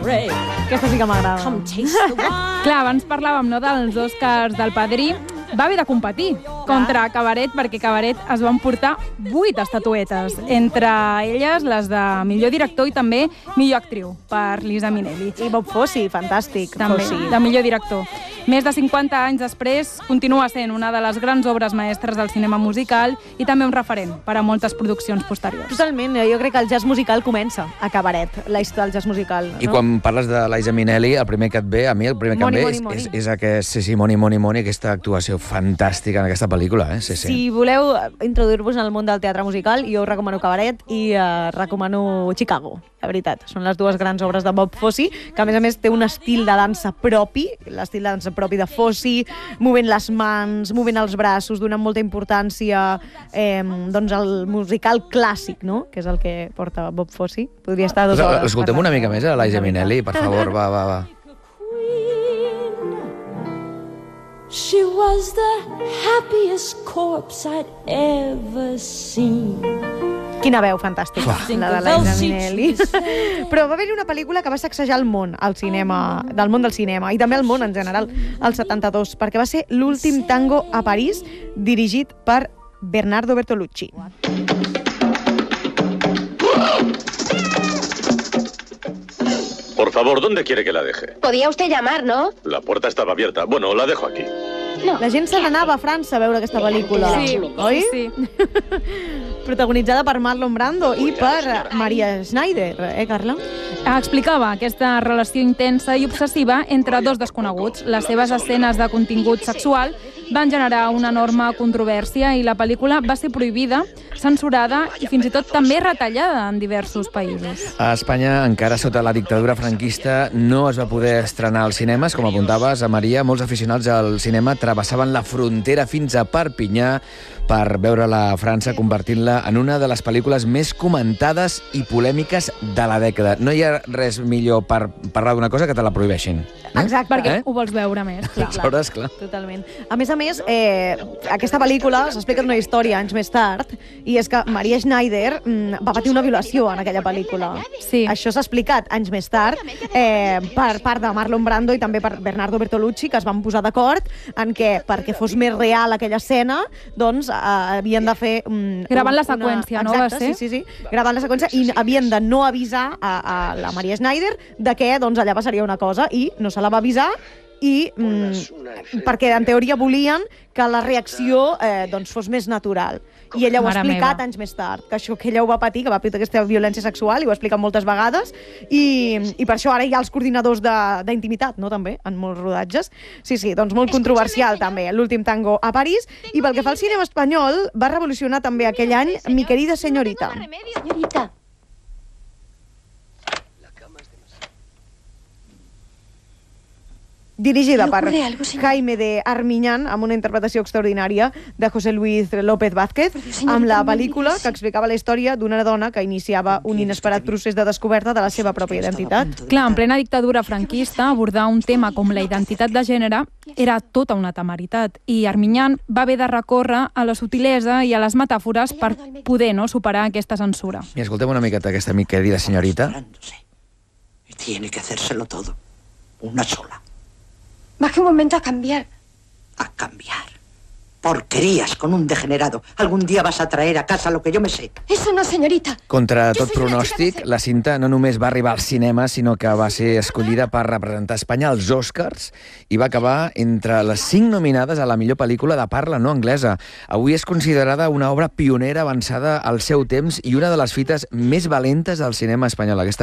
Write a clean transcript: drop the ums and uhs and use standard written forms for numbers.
Aquesta sí que m'agrada. Clar, abans parlàvem dels Oscars del Padrí. Va haver de competir contra Cabaret perquè Cabaret es va emportar 8 estatuetes, entre elles les de millor director i també millor actriu per Liza Minnelli. I Bob Fosse, fantàstic. També, Fosse. de millor director. Més de 50 anys després, continua sent una de les grans obres mestres del cinema musical i també un referent per a moltes produccions posteriors. Totalment, jo crec que el jazz musical comença a Cabaret, la història del jazz musical. I quan parles de Liza Minnelli, el primer que et ve, a mi el primer que Money, em ve Money, és aquest, Money, aquesta actuació fantàstica en aquesta pel·lícula, eh? Sí. Si voleu introduir-vos en el món del teatre musical, jo us recomano Cabaret i recomano Chicago, la veritat. Són les dues grans obres de Bob Fosse, que a més té un estil de dansa propi, l'estil de dansa propi de Fosse, movent les mans, movent els braços, donant molta importància doncs al musical clàssic, no? Que és el que porta Bob Fosse. Podria estar 2 hores. Escoltem una mica més a Liza Minnelli, per favor, va. She was the happiest corpse I'd ever seen. Quina veu fantàstica, la de Liza Minnelli. Però va haver-hi una pel·lícula que va sacsejar el món, del món del cinema, i també el món en general, al 72, perquè va ser L'últim tango a París, dirigit per Bernardo Bertolucci. Por favor, ¿dónde quiere que la deje? Podía usted llamar, ¿no? La puerta estaba abierta. Bueno, la dejo aquí. No. La gent se n'anava a França a veure aquesta pel·lícula, oi? Sí. Protagonitzada per Marlon Brando i per Maria Schneider, Carla? Explicava aquesta relació intensa i obsessiva entre dos desconeguts. Les seves escenes de contingut sexual van generar una enorme controvèrsia i la pel·lícula va ser prohibida, censurada i fins i tot també retallada en diversos països. A Espanya, encara sota la dictadura franquista, no es va poder estrenar als cinemes. Com apuntaves, a Maria, molts aficionats al cinema travessaven la frontera fins a Perpinyà per veure-la a França, convertint-la en una de les pel·lícules més comentades i polèmiques de la dècada. No hi ha res millor per parlar d'una cosa que te la prohibeixin. Exacte. Perquè ho vols veure més. Aleshores, clar. Totalment. A més, aquesta pel·lícula s'explica una història anys més tard, i és que Maria Schneider va patir una violació en aquella pel·lícula. Sí. Això s'ha explicat anys més tard per part de Marlon Brando i també per Bernardo Bertolucci, que es van posar d'acord en què, perquè fos més real aquella escena, doncs havien de fer... Gravant la seqüència, no va ser? Sí. Gravant la seqüència, i havien de no avisar a la Maria Schneider de que doncs, allà passaria una cosa, i no se la va avisar, i perquè en teoria volien que la reacció doncs fos més natural. I ella ho ha explicat anys més tard, que ella ho va patir, que va patir aquesta violència sexual, i ho ha explicat moltes vegades, i per això ara hi ha els coordinadors d'intimitat, no, també, en molts rodatges. Sí, doncs molt controversial, també, L'últim tango a París, i pel que fa al cinema espanyol, va revolucionar també aquell any Mi querida señorita. Señorita. Dirigida per Jaime de Armiñán, amb una interpretació extraordinària de José Luis López Vázquez, amb la pel·lícula que explicava la història d'una dona que iniciava un inesperat procés de descoberta de la seva pròpia identitat. Clar, en plena dictadura franquista, abordar un tema com la identitat de gènere era tota una temeritat, i Armiñán va haver de recórrer a la sutilesa i a les metàfores per poder superar aquesta censura. I escoltem una miqueta aquesta Mi querida señorita. Tiene que hacérselo todo, una sola. Baje un momento a cambiar. A cambiar. Porquerías con un degenerado. Algún día vas a traer a casa lo que yo me sé. Eso no, señorita. Contra tot pronòstic, la cinta no només va arribar al cinema, sinó que va ser escollida per representar Espanya als Oscars i va acabar entre les 5 nominades a la millor pel·lícula de parla no anglesa. Avui és considerada una obra pionera avançada al seu temps i una de les fites més valentes del cinema espanyol. Aquesta